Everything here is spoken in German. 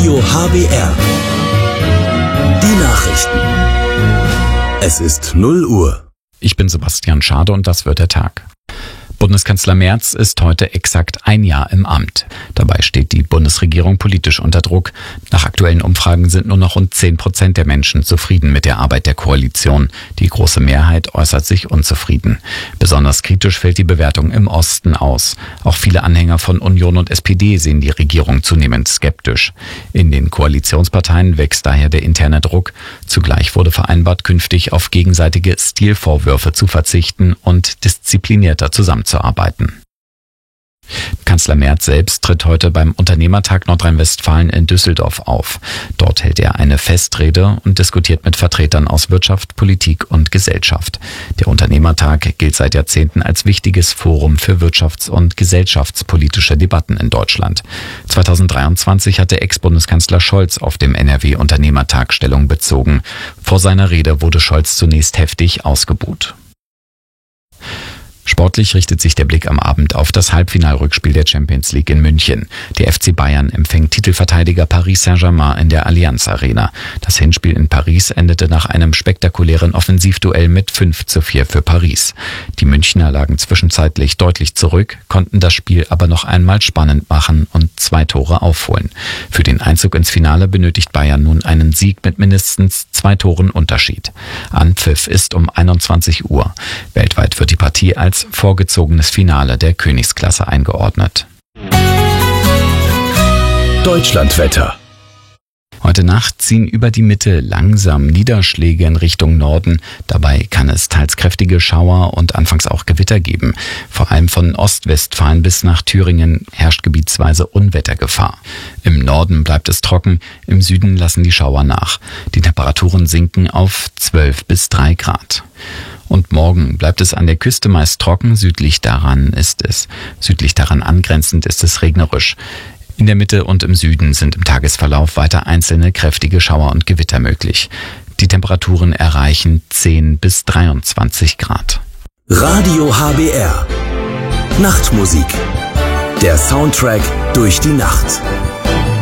Radio HBR. Die Nachrichten. Es ist 0 Uhr. Ich bin Sebastian Schade und das wird der Tag. Bundeskanzler Merz ist heute exakt ein Jahr im Amt. Dabei steht die Bundesregierung politisch unter Druck. Nach aktuellen Umfragen sind nur noch rund 10% der Menschen zufrieden mit der Arbeit der Koalition. Die große Mehrheit äußert sich unzufrieden. Besonders kritisch fällt die Bewertung im Osten aus. Auch viele Anhänger von Union und SPD sehen die Regierung zunehmend skeptisch. In den Koalitionsparteien wächst daher der interne Druck. Zugleich wurde vereinbart, künftig auf gegenseitige Stilvorwürfe zu verzichten und disziplinierter zusammenzuarbeiten. Kanzler Merz selbst tritt heute beim Unternehmertag Nordrhein-Westfalen in Düsseldorf auf. Dort hält er eine Festrede und diskutiert mit Vertretern aus Wirtschaft, Politik und Gesellschaft. Der Unternehmertag gilt seit Jahrzehnten als wichtiges Forum für wirtschafts- und gesellschaftspolitische Debatten in Deutschland. 2023 hatte Ex-Bundeskanzler Scholz auf dem NRW-Unternehmertag Stellung bezogen. Vor seiner Rede wurde Scholz zunächst heftig ausgebuht. Sportlich richtet sich der Blick am Abend auf das Halbfinalrückspiel der Champions League in München. Der FC Bayern empfängt Titelverteidiger Paris Saint-Germain in der Allianz Arena. Das Hinspiel in Paris endete nach einem spektakulären Offensivduell mit 5:4 für Paris. Die Münchner lagen zwischenzeitlich deutlich zurück, konnten das Spiel aber noch einmal spannend machen und 2 Tore aufholen. Für den Einzug ins Finale benötigt Bayern nun einen Sieg mit mindestens 2 Toren Unterschied. Anpfiff ist um 21 Uhr. Weltweit wird die Partie als vorgezogenes Finale der Königsklasse eingeordnet. Deutschlandwetter. Heute Nacht ziehen über die Mitte langsam Niederschläge in Richtung Norden. Dabei kann es teils kräftige Schauer und anfangs auch Gewitter geben. Vor allem von Ostwestfalen bis nach Thüringen herrscht gebietsweise Unwettergefahr. Im Norden bleibt es trocken, im Süden lassen die Schauer nach. Die Temperaturen sinken auf 12 bis 3 Grad. Und morgen bleibt es an der Küste meist trocken, südlich daran angrenzend ist es regnerisch. In der Mitte und im Süden sind im Tagesverlauf weiter einzelne kräftige Schauer und Gewitter möglich. Die Temperaturen erreichen 10 bis 23 Grad. Radio HBR. Nachtmusik. Der Soundtrack durch die Nacht.